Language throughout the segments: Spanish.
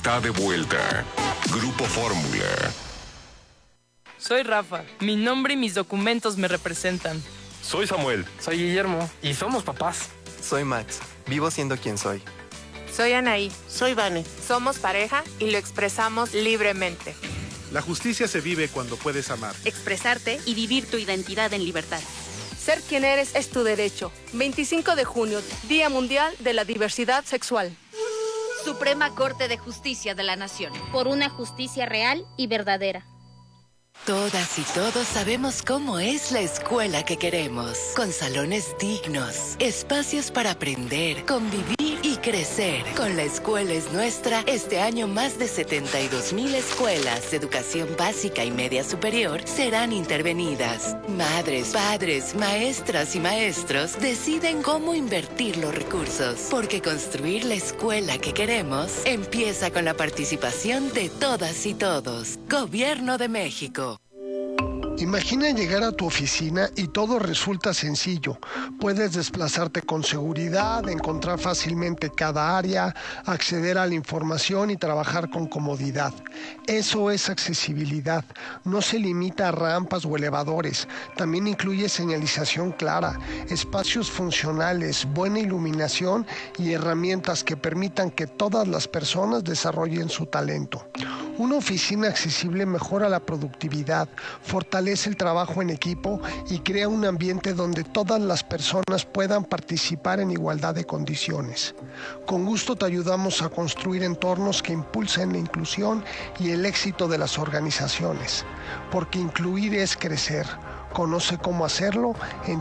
está de vuelta. Grupo Fórmula. Soy Rafa. Mi nombre y mis documentos me representan. Soy Samuel. Soy Guillermo. Y somos papás. Soy Max. Vivo siendo quien soy. Soy Anaí. Soy Vane. Somos pareja y lo expresamos libremente. La justicia se vive cuando puedes amar. Expresarte y vivir tu identidad en libertad. Ser quien eres es tu derecho. 25 de junio, Día Mundial de la Diversidad Sexual. Suprema Corte de Justicia de la Nación. Por una justicia real y verdadera. Todas y todos sabemos cómo es la escuela que queremos, con salones dignos, espacios para aprender, convivir y crecer. Con La Escuela es Nuestra, este año más de 72,000 escuelas de educación básica y media superior serán intervenidas. Madres, padres, maestras y maestros deciden cómo invertir los recursos, porque construir la escuela que queremos empieza con la participación de todas y todos. Gobierno de México. Imagina llegar a tu oficina y todo resulta sencillo. Puedes desplazarte con seguridad, encontrar fácilmente cada área, acceder a la información y trabajar con comodidad. Eso es accesibilidad. No se limita a rampas o elevadores. También incluye señalización clara, espacios funcionales, buena iluminación y herramientas que permitan que todas las personas desarrollen su talento. Una oficina accesible mejora la productividad, fortalece el trabajo en equipo y crea un ambiente donde todas las personas puedan participar en igualdad de condiciones. Con gusto te ayudamos a construir entornos que impulsen la inclusión y el éxito de las organizaciones, porque incluir es crecer. Conoce cómo hacerlo en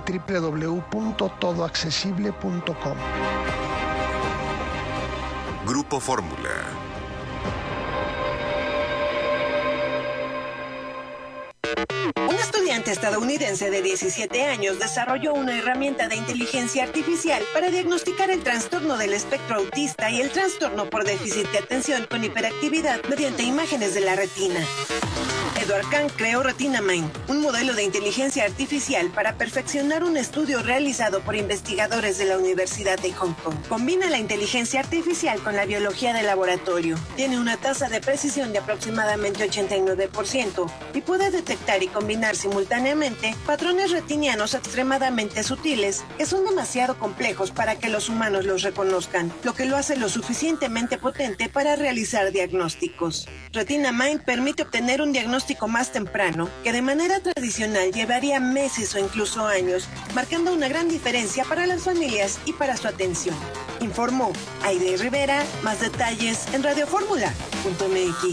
www.todoaccesible.com. Grupo Fórmula. Un estudiante estadounidense de 17 años desarrolló una herramienta de inteligencia artificial para diagnosticar el trastorno del espectro autista y el trastorno por déficit de atención con hiperactividad mediante imágenes de la retina. Edward Kang creó RetinaMind, un modelo de inteligencia artificial para perfeccionar un estudio realizado por investigadores de la Universidad de Hong Kong. Combina la inteligencia artificial con la biología de laboratorio. Tiene una tasa de precisión de aproximadamente 89% y puede detectar y combinar simultáneamente patrones retinianos extremadamente sutiles que son demasiado complejos para que los humanos los reconozcan, lo que lo hace lo suficientemente potente para realizar diagnósticos. RetinaMind permite obtener un diagnóstico más temprano, que de manera tradicional llevaría meses o incluso años, marcando una gran diferencia para las familias y para su atención. Informó Aide Rivera. Más detalles en radioformula.mx.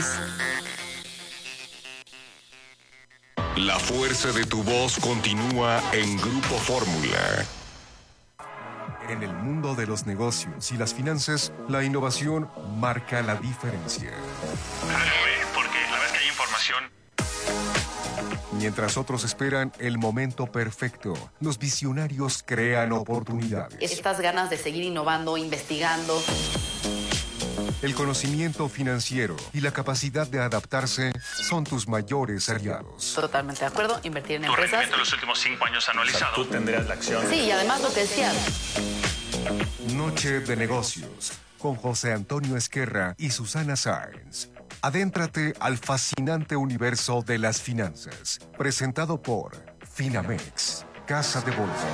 La fuerza de tu voz continúa en Grupo Fórmula. En el mundo de los negocios y las finanzas, la innovación marca la diferencia. Porque la vez que hay información. Mientras otros esperan el momento perfecto, los visionarios crean oportunidades. Estas ganas de seguir innovando, investigando. El conocimiento financiero y la capacidad de adaptarse son tus mayores aliados. Totalmente de acuerdo, invertir en Tu empresas. rendimiento en los últimos 5 años anualizado. Tú tendrías la acción. Sí, y además lo que decías. Noche de negocios, con José Antonio Esquerra y Susana Sáenz. Adéntrate al fascinante universo de las finanzas. Presentado por Finamex, Casa de Bolsa.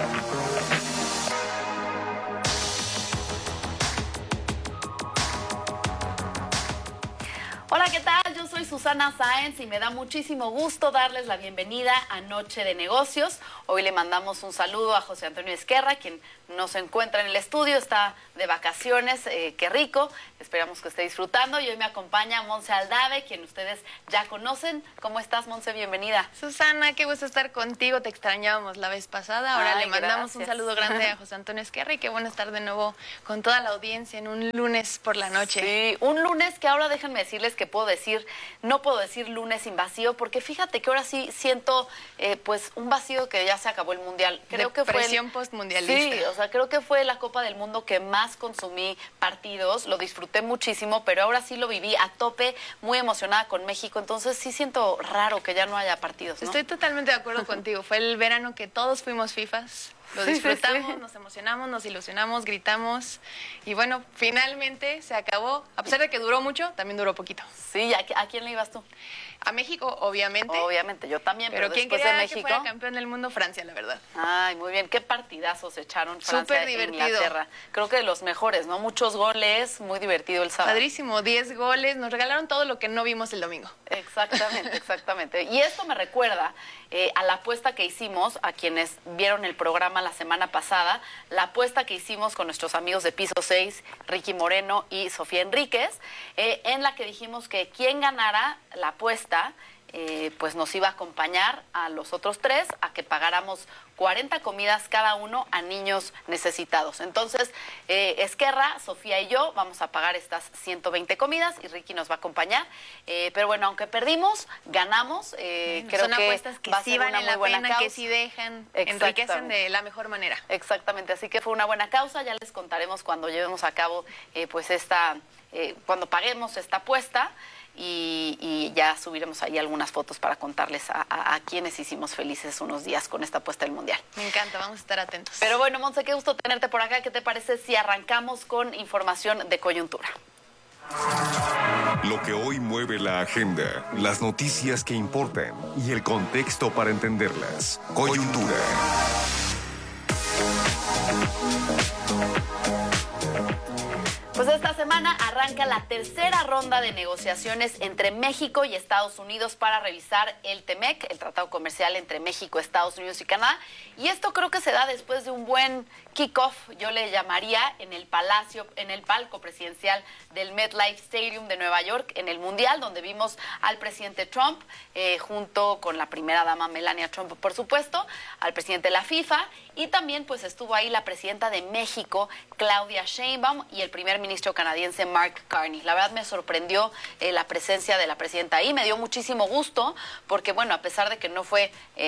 Hola, ¿qué tal? Yo soy Susana Sáenz y me da muchísimo gusto darles la bienvenida a Noche de Negocios. Hoy le mandamos un saludo a José Antonio Esquerra, quien no se encuentra en el estudio, está de vacaciones, qué rico, esperamos que esté disfrutando. Y hoy me acompaña Monse Aldave, quien ustedes ya conocen. ¿Cómo estás, Monse? Bienvenida. Susana, qué gusto estar contigo, te extrañábamos la vez pasada, ahora le mandamos un saludo grande a José Antonio Esquerra y qué bueno estar de nuevo con toda la audiencia en un lunes por la noche. Sí, un lunes que ahora déjenme decirles que no puedo decir lunes sin vacío, porque fíjate que ahora sí siento pues un vacío que ya se acabó el Mundial. Creo que fue presión postmundialista. Sí, o sea, creo que fue la Copa del Mundo que más consumí partidos, lo disfruté muchísimo, pero ahora sí lo viví a tope, muy emocionada con México, entonces sí siento raro que ya no haya partidos, ¿no? Estoy totalmente de acuerdo contigo, fue el verano que todos fuimos FIFAs. Lo disfrutamos, nos emocionamos, nos ilusionamos, gritamos. Y bueno, finalmente se acabó. A pesar de que duró mucho, también duró poquito. Sí, ¿a quién le ibas tú? A México, obviamente. Obviamente, yo también, pero ¿quién después quería de México... que fuera campeón del mundo? Francia, la verdad. Ay, muy bien. Qué partidazos echaron Francia Súper e divertido. Inglaterra. Creo que de los mejores, ¿no? Muchos goles, muy divertido el sábado. Padrísimo, 10 goles. Nos regalaron todo lo que no vimos el domingo. Exactamente, exactamente. Y esto me recuerda a la apuesta que hicimos, a quienes vieron el programa la semana pasada, la apuesta que hicimos con nuestros amigos de Piso 6, Ricky Moreno y Sofía Enríquez, en la que dijimos que quien ganara la apuesta... pues nos iba a acompañar a los otros 3 a que pagáramos 40 comidas cada uno a niños necesitados. Entonces, Esquerra, Sofía y yo vamos a pagar estas 120 comidas y Ricky nos va a acompañar. Pero bueno, aunque perdimos, ganamos. Creo son que apuestas que va a sí ser valen una muy la buena pena, causa. que sí dejan, enriquecen de la mejor manera. Exactamente, así que fue una buena causa. Ya les contaremos cuando llevemos a cabo pues cuando paguemos esta apuesta. Y ya subiremos ahí algunas fotos para contarles a quienes hicimos felices unos días con esta apuesta del Mundial. Me encanta, vamos a estar atentos. Pero bueno, Monse, qué gusto tenerte por acá. ¿Qué te parece si arrancamos con información de coyuntura? Lo que hoy mueve la agenda, las noticias que importan y el contexto para entenderlas. Coyuntura. Pues esta semana arranca la tercera ronda de negociaciones entre México y Estados Unidos para revisar el TEMEC, el tratado comercial entre México, Estados Unidos y Canadá. Y esto creo que se da después de un buen kickoff, yo le llamaría, en el palco presidencial del MetLife Stadium de Nueva York, en el Mundial, donde vimos al presidente Trump, junto con la primera dama Melania Trump, por supuesto, al presidente de la FIFA, y también pues estuvo ahí la presidenta de México, Claudia Sheinbaum, y el primer ministro canadiense Mark Carney. La verdad me sorprendió la presencia de la presidenta ahí, me dio muchísimo gusto, porque bueno, a pesar de que no fue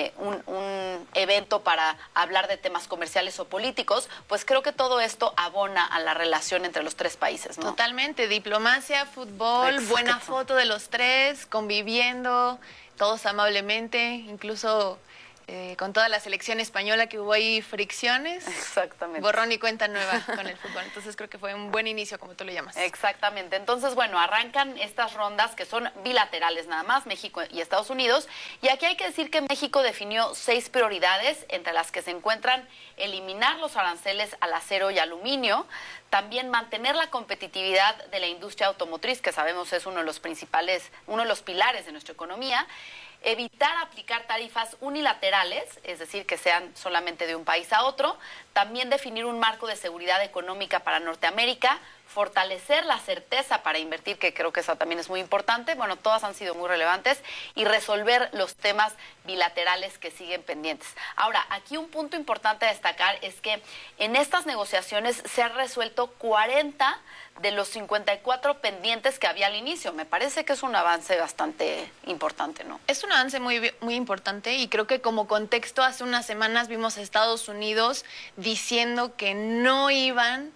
un evento para hablar de temas comerciales o políticos, pues creo que todo esto abona a la relación entre los 3 países, ¿no? Totalmente, diplomacia, fútbol, exacto, buena foto de los 3, conviviendo, todos amablemente, incluso con toda la selección española que hubo ahí fricciones. Exactamente. Borrón y cuenta nueva con el fútbol. Entonces creo que fue un buen inicio, como tú lo llamas. Exactamente. Entonces, bueno, arrancan estas rondas que son bilaterales nada más, México y Estados Unidos. Y aquí hay que decir que México definió 6 prioridades, entre las que se encuentran eliminar los aranceles al acero y aluminio, también mantener la competitividad de la industria automotriz, que sabemos es uno de los pilares de nuestra economía, evitar aplicar tarifas unilaterales, es decir, que sean solamente de un país a otro, también definir un marco de seguridad económica para Norteamérica, fortalecer la certeza para invertir, que creo que eso también es muy importante. Bueno, todas han sido muy relevantes, y resolver los temas bilaterales que siguen pendientes. Ahora, aquí un punto importante a destacar es que en estas negociaciones se han resuelto 40 de los 54 pendientes que había al inicio. Me parece que es un avance bastante importante, ¿no? Es un avance muy, muy importante, y creo que como contexto, hace unas semanas vimos a Estados Unidos diciendo que no iban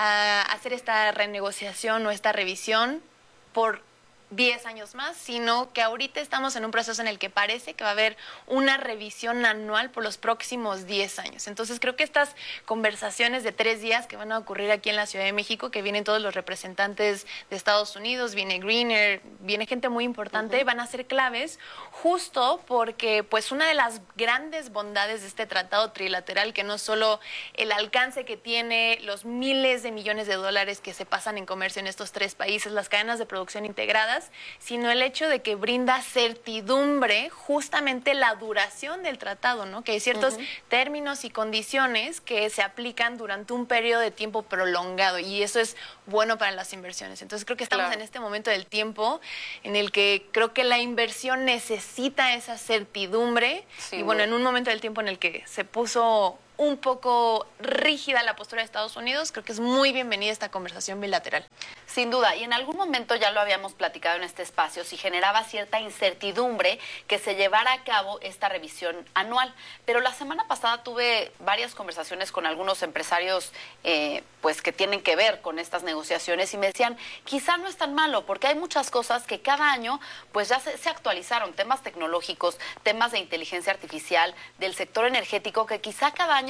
a hacer esta renegociación o esta revisión por 10 años más, sino que ahorita estamos en un proceso en el que parece que va a haber una revisión anual por los próximos 10 años. Entonces creo que estas conversaciones de 3 días que van a ocurrir aquí en la Ciudad de México, que vienen todos los representantes de Estados Unidos, viene Greener, viene gente muy importante, van a ser claves, justo porque pues una de las grandes bondades de este tratado trilateral, que no solo el alcance que tiene, los miles de millones de dólares que se pasan en comercio en estos 3 países, las cadenas de producción integradas, sino el hecho de que brinda certidumbre, justamente la duración del tratado, ¿no? Que hay ciertos términos y condiciones que se aplican durante un periodo de tiempo prolongado, y eso es bueno para las inversiones. Entonces creo que estamos en este momento del tiempo en el que creo que la inversión necesita esa certidumbre, y bueno, en un momento del tiempo en el que se puso un poco rígida la postura de Estados Unidos, creo que es muy bienvenida esta conversación bilateral. Sin duda, y en algún momento ya lo habíamos platicado en este espacio, si generaba cierta incertidumbre que se llevara a cabo esta revisión anual. Pero la semana pasada tuve varias conversaciones con algunos empresarios pues que tienen que ver con estas negociaciones, y me decían, quizá no es tan malo, porque hay muchas cosas que cada año pues ya se actualizaron, temas tecnológicos, temas de inteligencia artificial, del sector energético, que quizá cada año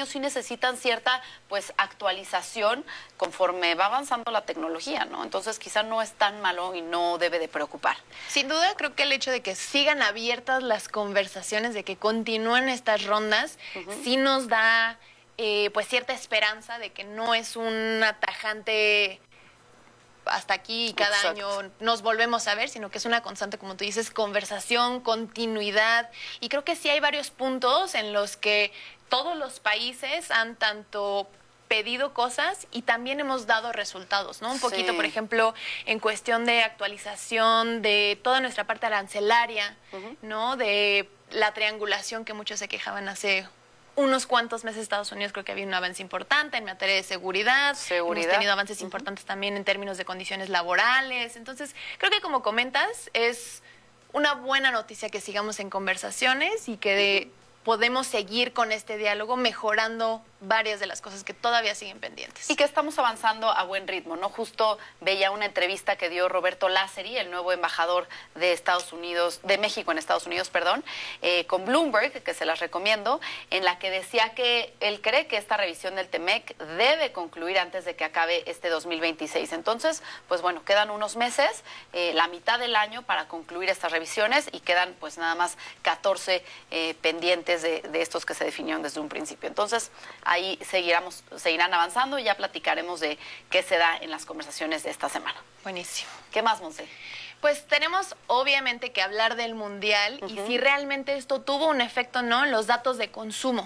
año sí necesitan cierta pues actualización conforme va avanzando la tecnología, ¿no? Entonces quizá no es tan malo y no debe de preocupar. Sin duda creo que el hecho de que sigan abiertas las conversaciones, de que continúen estas rondas, sí nos da pues cierta esperanza de que no es un tajante hasta aquí y cada año nos volvemos a ver, sino que es una constante, como tú dices, conversación, continuidad. Y creo que sí hay varios puntos en los que todos los países han tanto pedido cosas y también hemos dado resultados, ¿no? Un poquito, por ejemplo, en cuestión de actualización de toda nuestra parte arancelaria, ¿no? De la triangulación que muchos se quejaban hace unos cuantos meses. Estados Unidos creo que había un avance importante en materia de seguridad. Hemos tenido avances importantes también en términos de condiciones laborales. Entonces, creo que como comentas, es una buena noticia que sigamos en conversaciones y que podemos seguir con este diálogo mejorando varias de las cosas que todavía siguen pendientes. Y que estamos avanzando a buen ritmo, ¿no? Justo veía una entrevista que dio Roberto Lázari, el nuevo embajador de Estados Unidos, de México en Estados Unidos, perdón, con Bloomberg, que se las recomiendo, en la que decía que él cree que esta revisión del TEMEC debe concluir antes de que acabe este 2026. Entonces, pues bueno, quedan unos meses, la mitad del año para concluir estas revisiones y quedan pues nada más 14 pendientes de estos que se definieron desde un principio. Entonces, ahí seguirán avanzando y ya platicaremos de qué se da en las conversaciones de esta semana. Buenísimo. ¿Qué más, Monse? Pues tenemos obviamente que hablar del Mundial y si realmente esto tuvo un efecto, ¿no?, en los datos de consumo.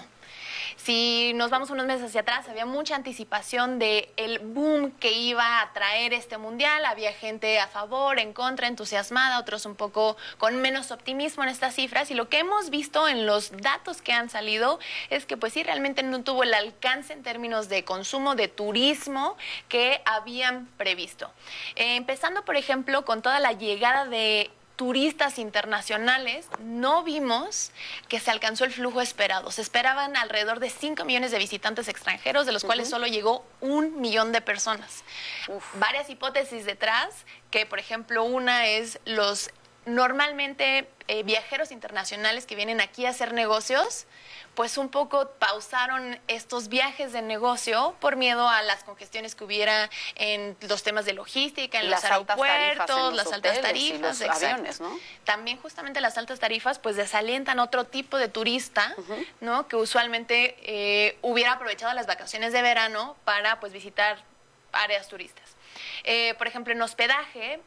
Si nos vamos unos meses hacia atrás, había mucha anticipación de el boom que iba a traer este mundial. Había gente a favor, en contra, entusiasmada, otros un poco con menos optimismo en estas cifras. Y lo que hemos visto en los datos que han salido es que pues sí, realmente no tuvo el alcance en términos de consumo, de turismo que habían previsto. Empezando, por ejemplo, con toda la llegada de turistas internacionales, no vimos que se alcanzó el flujo esperado. Se esperaban alrededor de 5 millones de visitantes extranjeros, de los cuales solo llegó 1 millón de personas. Varias hipótesis detrás, que por ejemplo una es los normalmente viajeros internacionales que vienen aquí a hacer negocios, pues un poco pausaron estos viajes de negocio por miedo a las congestiones que hubiera en los temas de logística, en los aeropuertos, las altas tarifas, los aviones, ¿no? También justamente las altas tarifas pues desalientan otro tipo de turista, ¿no?, que usualmente hubiera aprovechado las vacaciones de verano para pues visitar áreas turistas. Por ejemplo, en hospedaje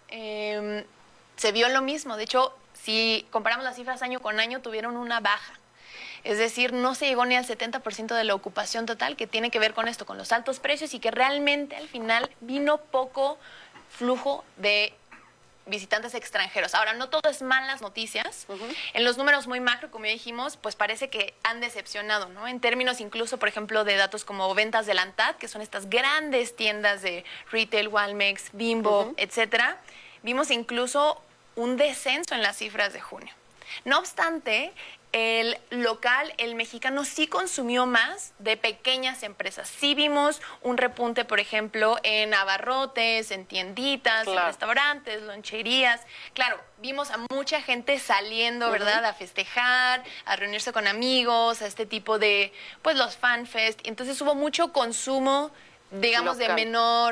se vio lo mismo. De hecho, si comparamos las cifras año con año, tuvieron una baja. Es decir, no se llegó ni al 70% de la ocupación total, que tiene que ver con esto, con los altos precios y que realmente al final vino poco flujo de visitantes extranjeros. Ahora, no todo es malas noticias. En los números muy macro, como ya dijimos, pues parece que han decepcionado, ¿no? En términos incluso, por ejemplo, de datos como ventas del ANTAD, que son estas grandes tiendas de retail, Walmex, Bimbo, etcétera, vimos incluso un descenso en las cifras de junio. No obstante, el local, el mexicano, sí consumió más de pequeñas empresas. Sí vimos un repunte, por ejemplo, en abarrotes, en tienditas, en restaurantes, loncherías. Claro, vimos a mucha gente saliendo, ¿verdad?, a festejar, a reunirse con amigos, a este tipo de, pues, los fanfest. Entonces hubo mucho consumo, digamos, local, de menor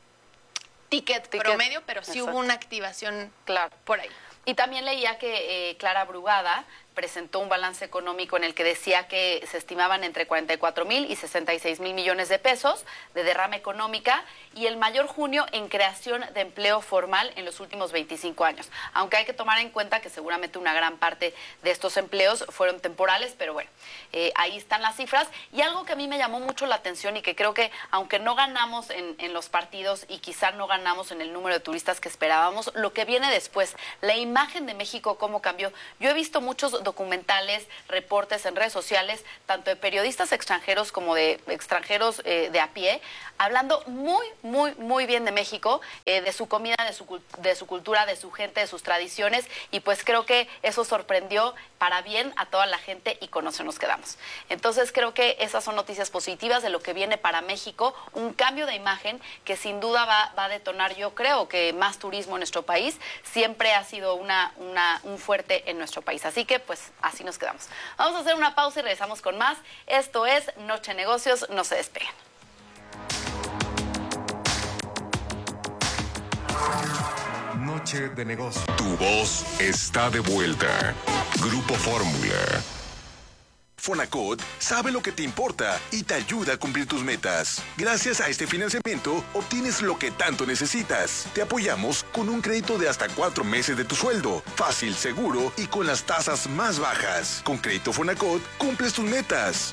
ticket promedio, pero sí hubo una activación por ahí. Y también leía que Clara Brugada presentó un balance económico en el que decía que se estimaban entre 44,000 y 66,000 millones de pesos de derrama económica y el mayor junio en creación de empleo formal en los últimos 25 años. Aunque hay que tomar en cuenta que seguramente una gran parte de estos empleos fueron temporales, pero bueno, ahí están las cifras. Y algo que a mí me llamó mucho la atención y que creo que aunque no ganamos en los partidos y quizá no ganamos en el número de turistas que esperábamos, lo que viene después, la imagen de México, cómo cambió. Yo he visto muchos documentales, reportes en redes sociales, tanto de periodistas extranjeros como de extranjeros de a pie, hablando muy bien de México, de su comida, de su cultura, de su gente, de sus tradiciones, y pues creo que eso sorprendió para bien a toda la gente y con eso nos quedamos. Entonces creo que esas son noticias positivas de lo que viene para México, un cambio de imagen que sin duda va a detonar, yo creo que más turismo en nuestro país, siempre ha sido un fuerte en nuestro país. Así que pues pues así nos quedamos. Vamos a hacer una pausa y regresamos con más. Esto es Noche de Negocios, no se despeguen. Noche de Negocios. Tu voz está de vuelta. Grupo Fórmula. Fonacot sabe lo que te importa y te ayuda a cumplir tus metas. Gracias a este financiamiento, obtienes lo que tanto necesitas. Te apoyamos con un crédito de hasta 4 meses de tu sueldo. Fácil, seguro y con las tasas más bajas. Con Crédito Fonacot, cumples tus metas.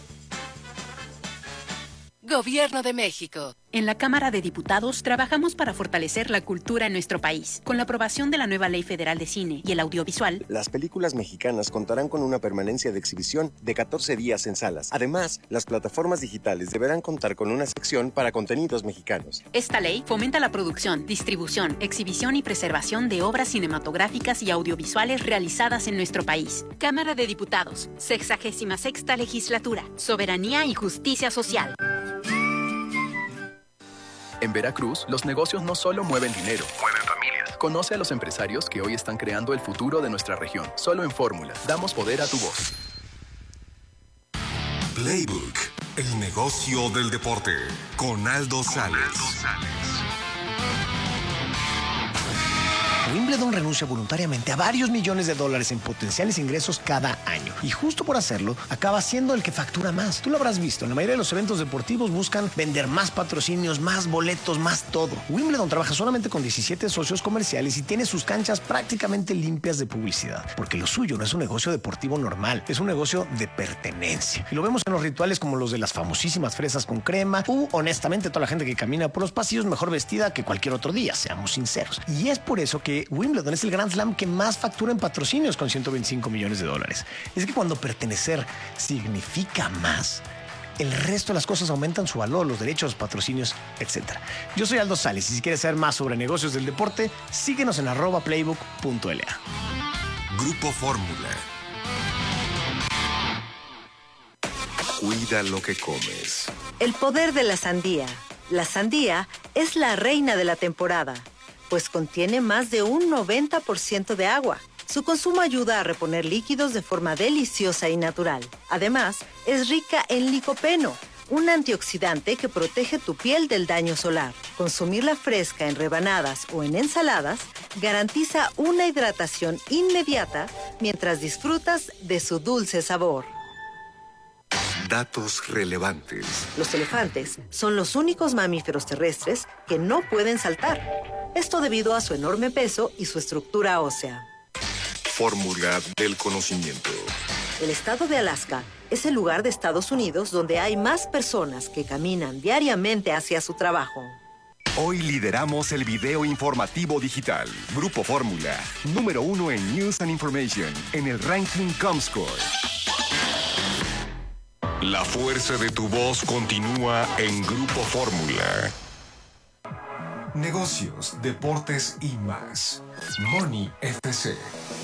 Gobierno de México. En la Cámara de Diputados trabajamos para fortalecer la cultura en nuestro país. Con la aprobación de la nueva Ley Federal de Cine y el audiovisual, las películas mexicanas contarán con una permanencia de exhibición de 14 días en salas. Además, las plataformas digitales deberán contar con una sección para contenidos mexicanos. Esta ley fomenta la producción, distribución, exhibición y preservación de obras cinematográficas y audiovisuales realizadas en nuestro país. Cámara de Diputados, 66ª Legislatura, Soberanía y Justicia Social. En Veracruz, los negocios no solo mueven dinero, mueven familias. Conoce a los empresarios que hoy están creando el futuro de nuestra región. Solo en Fórmula, damos poder a tu voz. Playbook, el negocio del deporte, con Aldo Sales. Wimbledon renuncia voluntariamente a varios millones de dólares en potenciales ingresos cada año. Y justo por hacerlo, acaba siendo el que factura más. Tú lo habrás visto, en la mayoría de los eventos deportivos buscan vender más patrocinios, más boletos, más todo. Wimbledon trabaja solamente con 17 socios comerciales y tiene sus canchas prácticamente limpias de publicidad. Porque lo suyo no es un negocio deportivo normal, es un negocio de pertenencia. Y lo vemos en los rituales como los de las famosísimas fresas con crema u, honestamente, toda la gente que camina por los pasillos mejor vestida que cualquier otro día, seamos sinceros. Y es por eso que Wimbledon es el Grand Slam que más factura en patrocinios con 125 millones de dólares. Es que cuando pertenecer significa más, el resto de las cosas aumentan su valor, los derechos, patrocinios, etc. Yo soy Aldo Sales y si quieres saber más sobre negocios del deporte, síguenos en @playbook.la. Grupo Fórmula. Cuida lo que comes. El poder de la sandía. La sandía es la reina de la temporada, pues contiene más de un 90% de agua. Su consumo ayuda a reponer líquidos de forma deliciosa y natural. Además, es rica en licopeno, un antioxidante que protege tu piel del daño solar. Consumirla fresca en rebanadas o en ensaladas garantiza una hidratación inmediata mientras disfrutas de su dulce sabor. Datos relevantes. Los elefantes son los únicos mamíferos terrestres que no pueden saltar. Esto debido a su enorme peso y su estructura ósea. Fórmula del conocimiento. El estado de Alaska es el lugar de Estados Unidos donde hay más personas que caminan diariamente hacia su trabajo. Hoy lideramos el video informativo digital. Grupo Fórmula, número 1 en News and Information, en el ranking Comscore. La fuerza de tu voz continúa en Grupo Fórmula. Negocios, deportes y más. Money FC.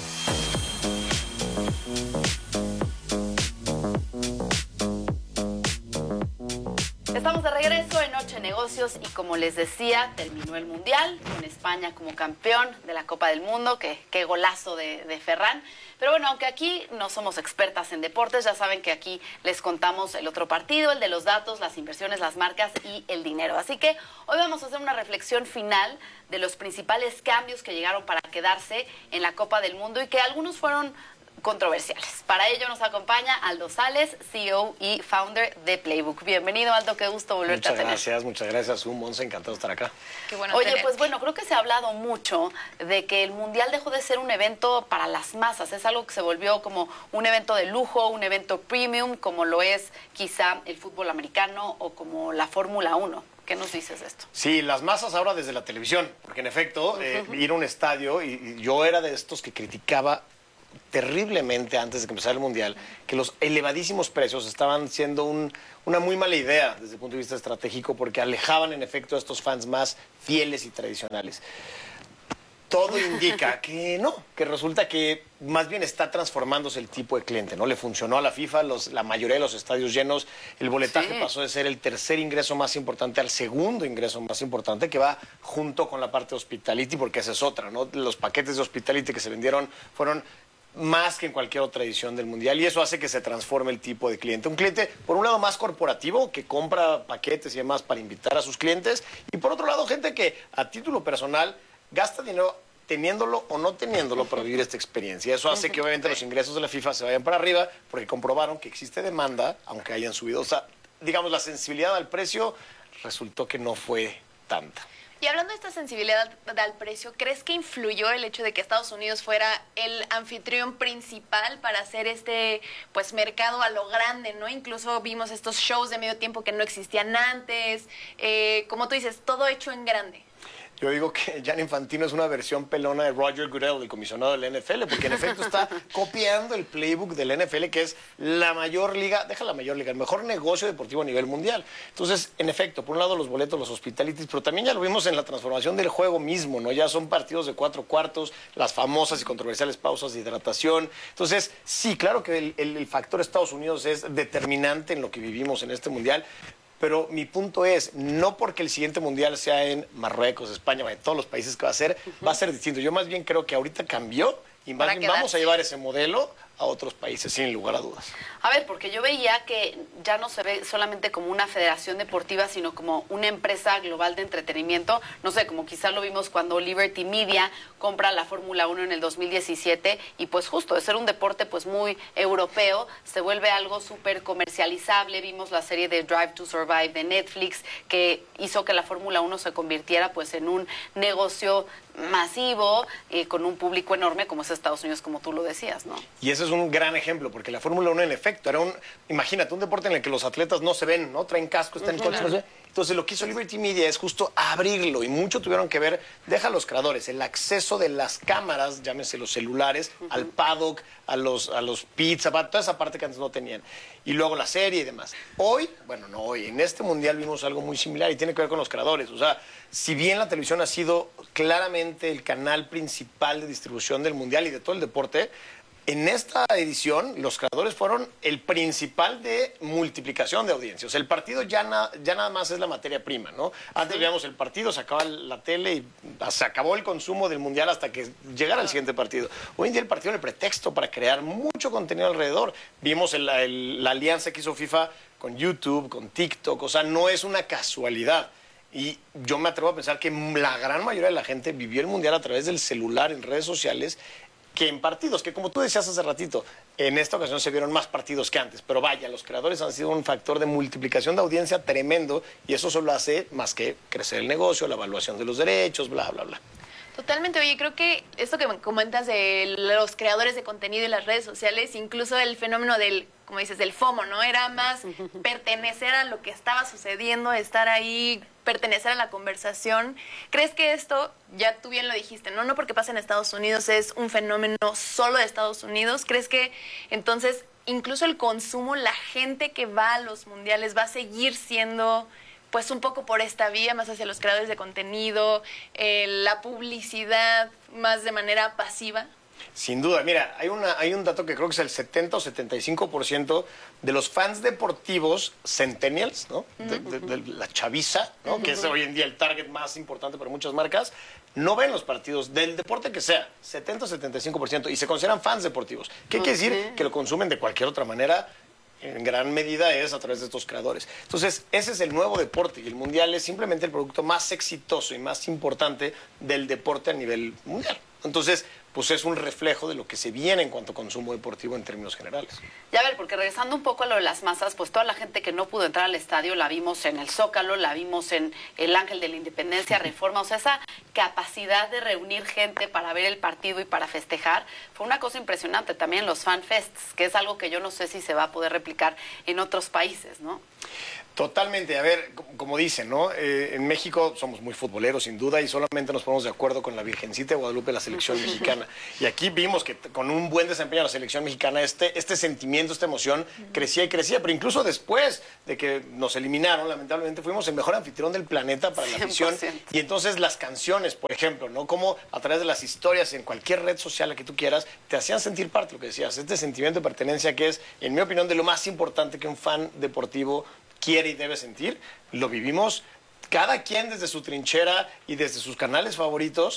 Estamos de regreso en Noche de Negocios y como les decía, terminó el Mundial con España como campeón de la Copa del Mundo. Qué golazo de Ferran. Pero bueno, aunque aquí no somos expertas en deportes, ya saben que aquí les contamos el otro partido, el de los datos, las inversiones, las marcas y el dinero. Así que hoy vamos a hacer una reflexión final de los principales cambios que llegaron para quedarse en la Copa del Mundo y que algunos fueron controversiales. Para ello nos acompaña Aldo Sales, CEO y founder de Playbook. Bienvenido, Aldo, qué gusto volverte a tener. Muchas gracias, Monse, encantado de estar acá. Qué bueno. Oye, pues bueno, creo que se ha hablado mucho de que el Mundial dejó de ser un evento para las masas, es algo que se volvió como un evento de lujo, un evento premium, como lo es quizá el fútbol americano o como la Fórmula 1. ¿Qué nos dices de esto? Sí, las masas ahora desde la televisión, porque en efecto, ir a un estadio, y yo era de estos que criticaba terriblemente antes de que empezara el Mundial, que los elevadísimos precios estaban siendo una muy mala idea desde el punto de vista estratégico porque alejaban en efecto a estos fans más fieles y tradicionales. Todo indica que no, que resulta que más bien está transformándose el tipo de cliente, ¿no? Le funcionó a la FIFA, la mayoría de los estadios llenos, el boletaje pasó de ser el tercer ingreso más importante al segundo ingreso más importante, que va junto con la parte de hospitality, porque esa es otra, ¿no? Los paquetes de hospitality que se vendieron fueron más que en cualquier otra edición del Mundial, y eso hace que se transforme el tipo de cliente. Un cliente, por un lado, más corporativo, que compra paquetes y demás para invitar a sus clientes, y por otro lado, gente que a título personal gasta dinero teniéndolo o no teniéndolo para vivir esta experiencia. Eso hace que obviamente los ingresos de la FIFA se vayan para arriba, porque comprobaron que existe demanda, aunque hayan subido. O sea, digamos, la sensibilidad al precio resultó que no fue tanta. Y hablando de esta sensibilidad al precio, ¿crees que influyó el hecho de que Estados Unidos fuera el anfitrión principal para hacer este pues mercado a lo grande, ¿no? Incluso vimos estos shows de medio tiempo que no existían antes, como tú dices, todo hecho en grande. Yo digo que Gianni Infantino es una versión pelona de Roger Goodell, el comisionado del NFL, porque en efecto está copiando el playbook del NFL, que es la mayor liga, el mejor negocio deportivo a nivel mundial. Entonces, en efecto, por un lado los boletos, los hospitalities, pero también ya lo vimos en la transformación del juego mismo, ¿no? Ya son partidos de 4 cuartos, las famosas y controversiales pausas de hidratación. Entonces, sí, claro que el factor Estados Unidos es determinante en lo que vivimos en este mundial. Pero mi punto es, no porque el siguiente mundial sea en Marruecos, España, en todos los países que va a ser distinto. Yo más bien creo que ahorita cambió y más bien vamos a llevar ese modelo a otros países, sin lugar a dudas. A ver, porque yo veía que ya no se ve solamente como una federación deportiva, sino como una empresa global de entretenimiento. No sé, como quizás lo vimos cuando Liberty Media compra la Fórmula 1 en el 2017 y pues justo de ser un deporte pues muy europeo, se vuelve algo súper comercializable. Vimos la serie de Drive to Survive de Netflix que hizo que la Fórmula 1 se convirtiera pues en un negocio masivo con un público enorme como es Estados Unidos, como tú lo decías, ¿no? Y ese es un gran ejemplo, porque la Fórmula 1 en efecto era imagínate, un deporte en el que los atletas no se ven, ¿no? Traen casco, están en coches, no se ven. Entonces lo que hizo Liberty Media es justo abrirlo y mucho tuvieron que ver, deja a los creadores, el acceso de las cámaras, llámese los celulares, al paddock, a los pits, a toda esa parte que antes no tenían. Y luego la serie y demás. Hoy, en este mundial vimos algo muy similar y tiene que ver con los creadores. O sea, si bien la televisión ha sido claramente el canal principal de distribución del mundial y de todo el deporte, en esta edición, los creadores fueron el principal de multiplicación de audiencia. O sea, el partido ya nada más es la materia prima, ¿no? Antes veíamos el partido, se acababa la tele y se acabó el consumo del mundial hasta que llegara el siguiente partido. Hoy en día el partido es el pretexto para crear mucho contenido alrededor. Vimos la alianza que hizo FIFA con YouTube, con TikTok. O sea, no es una casualidad. Y yo me atrevo a pensar que la gran mayoría de la gente vivió el mundial a través del celular, en redes sociales, que en partidos, que como tú decías hace ratito, en esta ocasión se vieron más partidos que antes, pero vaya, los creadores han sido un factor de multiplicación de audiencia tremendo y eso solo hace más que crecer el negocio, la evaluación de los derechos, bla, bla, bla. Totalmente, oye, creo que esto que comentas de los creadores de contenido y las redes sociales, incluso el fenómeno del, como dices, del FOMO, ¿no? Era más pertenecer a lo que estaba sucediendo, estar ahí, pertenecer a la conversación. ¿Crees que esto, ya tú bien lo dijiste, no porque pasa en Estados Unidos, es un fenómeno solo de Estados Unidos? ¿Crees que entonces incluso el consumo, la gente que va a los mundiales va a seguir siendo pues un poco por esta vía, más hacia los creadores de contenido, la publicidad más de manera pasiva? Sin duda, mira, hay un dato que creo que es el 70 o 75% de los fans deportivos centennials, ¿no? De la chaviza, ¿no? Que es hoy en día el target más importante para muchas marcas, no ven los partidos del deporte que sea, 70 o 75%, y se consideran fans deportivos. ¿Qué quiere decir? Que lo consumen de cualquier otra manera. En gran medida es a través de estos creadores. Entonces, ese es el nuevo deporte y el mundial es simplemente el producto más exitoso y más importante del deporte a nivel mundial. Entonces, pues es un reflejo de lo que se viene en cuanto a consumo deportivo en términos generales. Y a ver, porque regresando un poco a lo de las masas, pues toda la gente que no pudo entrar al estadio la vimos en el Zócalo, la vimos en el Ángel de la Independencia, Reforma, o sea, esa capacidad de reunir gente para ver el partido y para festejar, fue una cosa impresionante. También los fan fests, que es algo que yo no sé si se va a poder replicar en otros países, ¿no? Totalmente. A ver, como dicen, ¿no? En México somos muy futboleros, sin duda, y solamente nos ponemos de acuerdo con la Virgencita de Guadalupe, la selección mexicana. Y aquí vimos que con un buen desempeño de la selección mexicana, este sentimiento, esta emoción crecía y crecía. Pero incluso después de que nos eliminaron, lamentablemente, fuimos el mejor anfitrión del planeta para la afición. 100%. Y entonces las canciones, por ejemplo, ¿no? Como a través de las historias en cualquier red social la que tú quieras, te hacían sentir parte, lo que decías, este sentimiento de pertenencia que es, en mi opinión, de lo más importante que un fan deportivo quiere y debe sentir. Lo vivimos cada quien desde su trinchera y desde sus canales favoritos,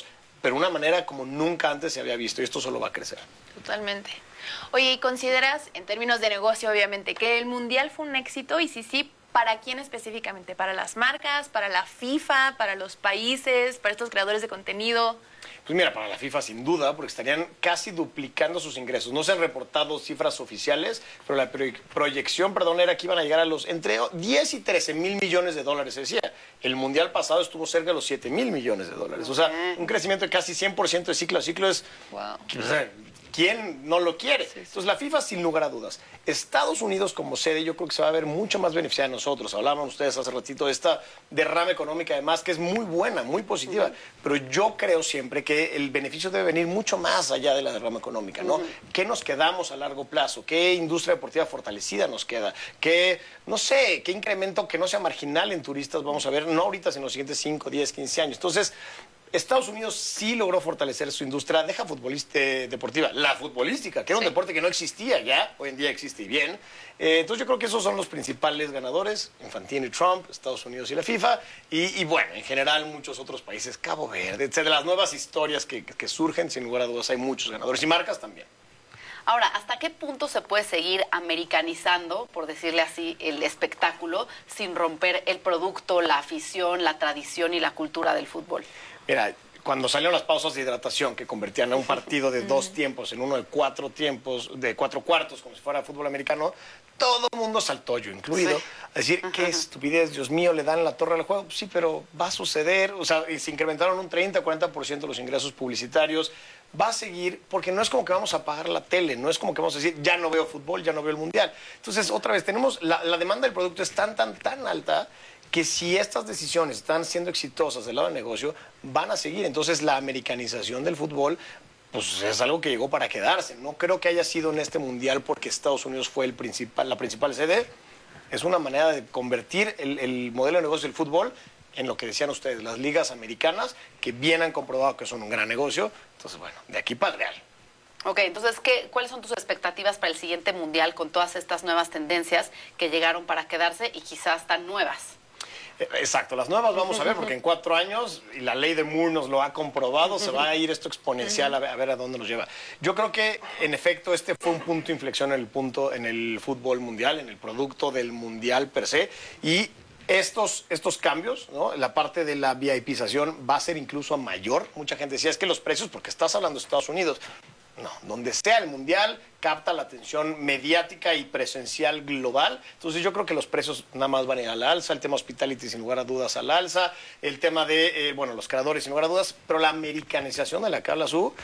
pero de una manera como nunca antes se había visto, y esto solo va a crecer. Totalmente. Oye, ¿y consideras, en términos de negocio, obviamente, que el Mundial fue un éxito? Y si sí, ¿para quién específicamente? ¿Para las marcas? ¿Para la FIFA? ¿Para los países? ¿Para estos creadores de contenido? Pues mira, para la FIFA sin duda, porque estarían casi duplicando sus ingresos. No se han reportado cifras oficiales, pero la proyección, era que iban a llegar a los entre 10 y 13 mil millones de dólares, se decía. El Mundial pasado estuvo cerca de los 7 mil millones de dólares. O sea, un crecimiento de casi 100% de ciclo a ciclo es... Wow. O sea, ¿quién no lo quiere? Sí. Entonces, la FIFA, sin lugar a dudas. Estados Unidos como sede, yo creo que se va a ver mucho más beneficiada de nosotros. Hablaban ustedes hace ratito de esta derrama económica, además, que es muy buena, muy positiva. Pero yo creo siempre que el beneficio debe venir mucho más allá de la derrama económica, ¿no? ¿Qué nos quedamos a largo plazo? ¿Qué industria deportiva fortalecida nos queda? ¿Qué, no sé, qué incremento que no sea marginal en turistas vamos a ver, no ahorita, sino en los siguientes 5, 10, 15 años? Entonces, Estados Unidos sí logró fortalecer su industria, deja deportiva, la futbolística, que era un deporte que no existía ya, hoy en día existe y bien. Entonces yo creo que esos son los principales ganadores, Infantino y Trump, Estados Unidos y la FIFA, y bueno, en general muchos otros países, Cabo Verde, de las nuevas historias que surgen, sin lugar a dudas hay muchos ganadores y marcas también. Ahora, ¿hasta qué punto se puede seguir americanizando, por decirle así, el espectáculo sin romper el producto, la afición, la tradición y la cultura del fútbol? Mira, cuando salieron las pausas de hidratación que convertían a un partido de 2 tiempos en uno de 4 tiempos, de 4 cuartos, como si fuera fútbol americano, todo el mundo saltó, yo incluido, a decir, qué estupidez, Dios mío, le dan la torre al juego. Pues sí, pero va a suceder, o sea, y se incrementaron un 30-40% los ingresos publicitarios, va a seguir, porque no es como que vamos a apagar la tele, no es como que vamos a decir, ya no veo fútbol, ya no veo el Mundial. Entonces, otra vez, tenemos, la demanda del producto es tan alta, que si estas decisiones están siendo exitosas del lado del negocio, van a seguir. Entonces, la americanización del fútbol, pues es algo que llegó para quedarse. No creo que haya sido en este Mundial porque Estados Unidos fue la principal sede. Es una manera de convertir el modelo de negocio del fútbol en lo que decían ustedes, las ligas americanas, que bien han comprobado que son un gran negocio. Entonces, bueno, de aquí para el real. Ok, entonces, ¿cuáles son tus expectativas para el siguiente Mundial con todas estas nuevas tendencias que llegaron para quedarse y quizás tan nuevas? Exacto, las nuevas vamos a ver, porque en 4 años, y la ley de Moore nos lo ha comprobado, se va a ir esto exponencial a ver a dónde nos lleva. Yo creo que, en efecto, este fue un punto de inflexión en el fútbol mundial, en el producto del mundial per se, y estos cambios, ¿no? La parte de la VIPización va a ser incluso mayor. Mucha gente decía, es que los precios, porque estás hablando de Estados Unidos. No, donde sea el Mundial, capta la atención mediática y presencial global. Entonces yo creo que los precios nada más van a ir a la alza, el tema hospitality sin lugar a dudas al alza, el tema de, los creadores sin lugar a dudas, pero la americanización de la que habla Su,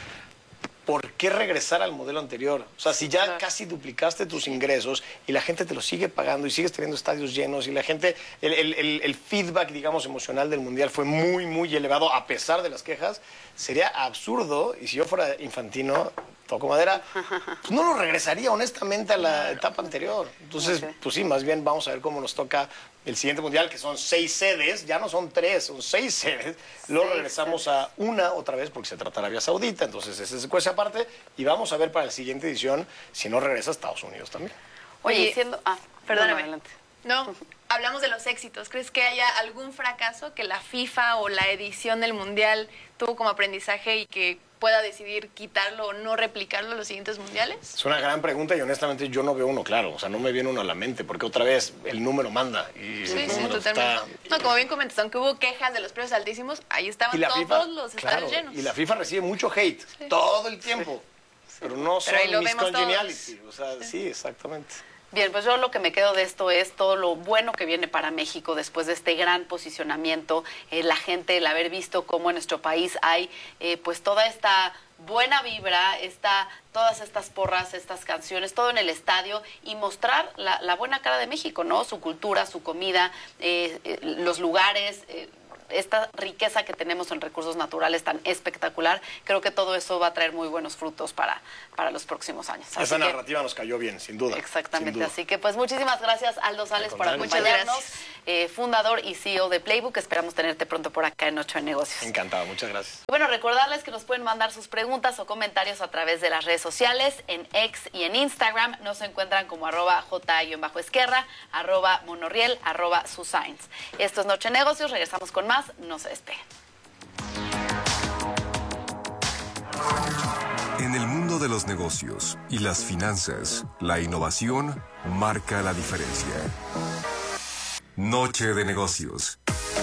¿por qué regresar al modelo anterior? O sea, si ya casi duplicaste tus ingresos y la gente te lo sigue pagando y sigues teniendo estadios llenos y la gente, el feedback, digamos, emocional del Mundial fue muy, muy elevado a pesar de las quejas, sería absurdo, y si yo fuera Infantino, toco madera, pues no lo regresaría honestamente a la etapa anterior. Entonces, pues sí, más bien vamos a ver cómo nos toca el siguiente Mundial, que son 6 sedes, ya no son 3, son 6 sedes. Luego regresamos a una otra vez porque se trata de Arabia Saudita, entonces ese es cosa aparte, y vamos a ver para la siguiente edición si no regresa a Estados Unidos también. Oye, perdóname. No, hablamos de los éxitos. ¿Crees que haya algún fracaso que la FIFA o la edición del Mundial tuvo como aprendizaje y que pueda decidir quitarlo o no replicarlo en los siguientes mundiales? Es una gran pregunta y honestamente yo no veo uno claro, o sea, no me viene uno a la mente, porque otra vez el número manda. Y sí, totalmente. No, como bien comentas, aunque hubo quejas de los precios altísimos, ahí estaban todos los estadios llenos. Y la FIFA recibe mucho hate todo el tiempo, pero no son mis congeniality, o sea, sí, exactamente. Bien, pues yo lo que me quedo de esto es todo lo bueno que viene para México después de este gran posicionamiento, la gente, el haber visto cómo en nuestro país hay pues toda esta buena vibra, todas estas porras, estas canciones, todo en el estadio y mostrar la buena cara de México, ¿no? Su cultura, su comida, los lugares, esta riqueza que tenemos en recursos naturales tan espectacular, creo que todo eso va a traer muy buenos frutos para los próximos años. Esa narrativa nos cayó bien, sin duda. Exactamente, sin duda. Así que pues muchísimas gracias, Aldo Sales, por acompañarnos, fundador y CEO de Playbook. Esperamos tenerte pronto por acá en Noche de Negocios. Encantado, muchas gracias. Bueno, recordarles que nos pueden mandar sus preguntas o comentarios a través de las redes sociales, en X y en Instagram. Nos encuentran como @J_Esquerra, @Monorriel, @Susainz. Esto es Noche de Negocios, regresamos con más. No se despeguen. En el mundo de los negocios y las finanzas, la innovación marca la diferencia. Noche de negocios.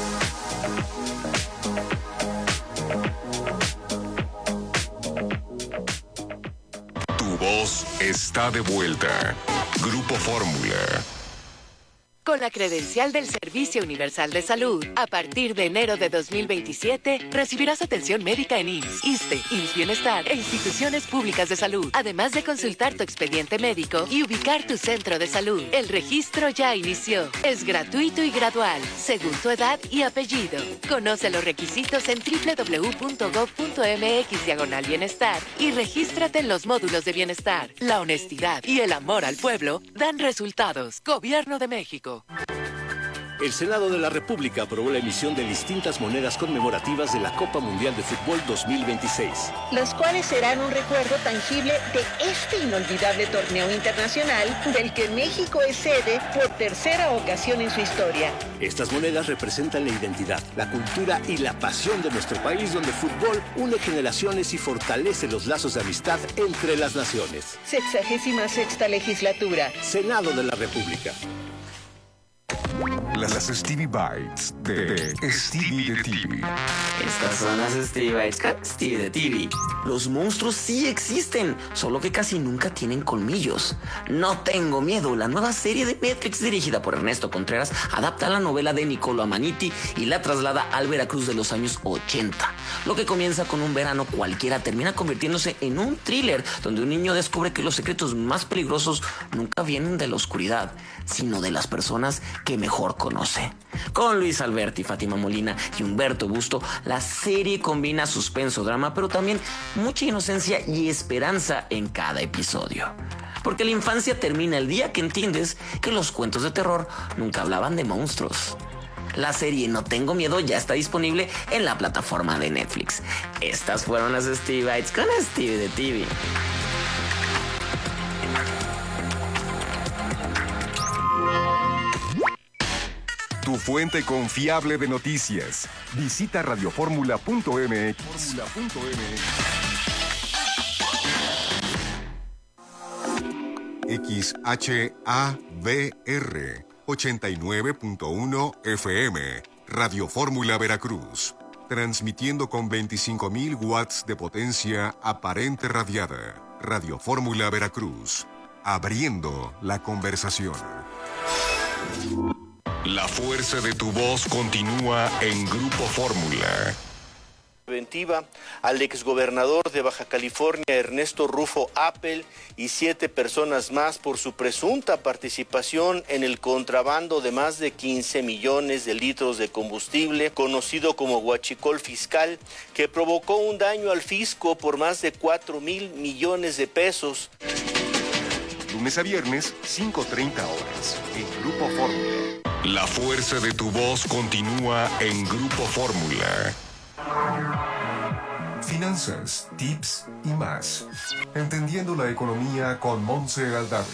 Tu voz está de vuelta. Grupo Fórmula. Con la credencial del Servicio Universal de Salud, a partir de enero de 2027, recibirás atención médica en IMSS, ISSSTE, IMSS Bienestar e instituciones públicas de salud, además de consultar tu expediente médico y ubicar tu centro de salud. El registro ya inició. Es gratuito y gradual, según tu edad y apellido. Conoce los requisitos en www.gov.mx/bienestar y regístrate en los módulos de bienestar. La honestidad y el amor al pueblo dan resultados. Gobierno de México. El Senado de la República aprobó la emisión de distintas monedas conmemorativas de la Copa Mundial de Fútbol 2026. Las cuales serán un recuerdo tangible de este inolvidable torneo internacional del que México es sede por tercera ocasión en su historia. Estas monedas representan la identidad, la cultura y la pasión de nuestro país, donde el fútbol une generaciones y fortalece los lazos de amistad entre las naciones. 66ª legislatura. Senado de la República. Las Stevie Bites de Stevie de TV. Estas son las Stevie Bites con Stevie de TV. Los monstruos sí existen, solo que casi nunca tienen colmillos. No tengo miedo. La nueva serie de Netflix dirigida por Ernesto Contreras adapta la novela de Niccolo Amaniti y la traslada al Veracruz de los años 80. Lo que comienza con un verano cualquiera termina convirtiéndose en un thriller donde un niño descubre que los secretos más peligrosos nunca vienen de la oscuridad, sino de las personas que mejor conoce. Con Luis Alberti, Fátima Molina y Humberto Busto, la serie combina suspenso, drama, pero también mucha inocencia y esperanza en cada episodio. Porque la infancia termina el día que entiendes que los cuentos de terror nunca hablaban de monstruos. La serie No Tengo Miedo ya está disponible en la plataforma de Netflix. Estas fueron las Stevie Bites con Stevie de TV. Tu fuente confiable de noticias. Visita radioformula.mx. XHABR 89.1 FM. Radio Fórmula Veracruz. Transmitiendo con 25.000 watts de potencia aparente radiada. Radio Fórmula Veracruz. Abriendo la conversación. La fuerza de tu voz continúa en Grupo Fórmula. Preventiva al exgobernador de Baja California, Ernesto Rufo Appel, y 7 personas más por su presunta participación en el contrabando de más de 15 millones de litros de combustible, conocido como huachicol fiscal, que provocó un daño al fisco por más de 4,000 millones de pesos. Lunes a viernes, 5:30 horas, en Grupo Fórmula. La fuerza de tu voz continúa en Grupo Fórmula. Finanzas, tips y más. Entendiendo la economía con Montse Aldave.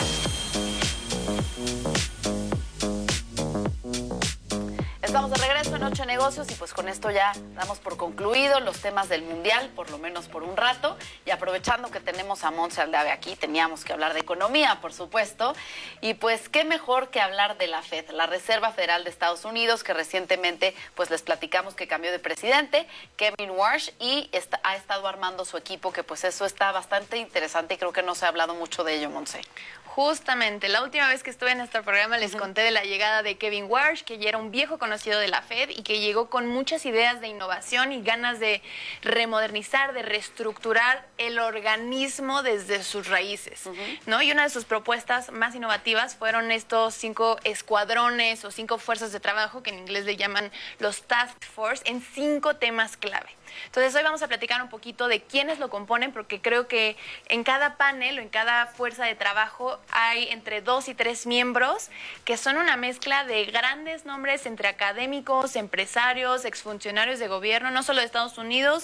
Estamos de regreso en Noche de Negocios y pues con esto ya damos por concluido los temas del Mundial, por lo menos por un rato. Y aprovechando que tenemos a Montse Aldave aquí, teníamos que hablar de economía, por supuesto. Y pues qué mejor que hablar de la FED, la Reserva Federal de Estados Unidos, que recientemente pues les platicamos que cambió de presidente, Kevin Warsh, y ha estado armando su equipo, que pues eso está bastante interesante y creo que no se ha hablado mucho de ello, Montse. Justamente, la última vez que estuve en este programa les conté de la llegada de Kevin Warsh, que ya era un viejo conocido de la FED y que llegó con muchas ideas de innovación y ganas de remodernizar, de reestructurar el organismo desde sus raíces, ¿no? Y una de sus propuestas más innovativas fueron estos 5 escuadrones o 5 fuerzas de trabajo, que en inglés le llaman los Task Force, en 5 temas clave. Entonces hoy vamos a platicar un poquito de quiénes lo componen, porque creo que en cada panel o en cada fuerza de trabajo hay entre 2 y 3 miembros que son una mezcla de grandes nombres entre académicos, empresarios, exfuncionarios de gobierno, no solo de Estados Unidos,